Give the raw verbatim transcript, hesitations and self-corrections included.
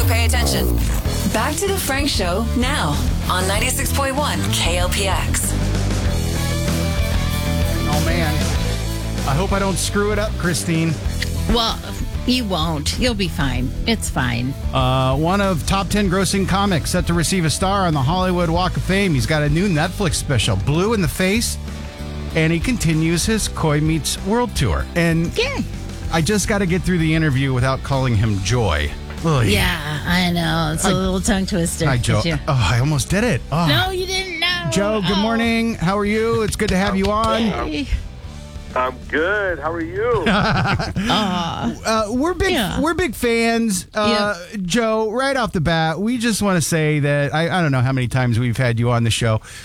pay attention. Back to the Frank Show now on ninety-six point one K L P X. Oh, man. I hope I don't screw it up, Christine. Well, you won't. You'll be fine. It's fine. Uh, one of top ten grossing comics set to receive a star on the Hollywood Walk of Fame. He's got a new Netflix special, Blue in the Face, and he continues his Coy Meets World Tour. And Yeah. I just got to get through the interview without calling him Joy. Ugh. Yeah, I know. It's a Hi- little tongue twister. Hi, Joe. Did you- Oh, I almost did it. Oh. No, you didn't know. Joe, good Oh. morning. How are you? It's good to have you on. Hey. I'm good. How are you? Uh, we're big. Yeah. We're big fans, uh, Joe. Right off the bat, we just want to say that I, I don't know how many times we've had you on the show.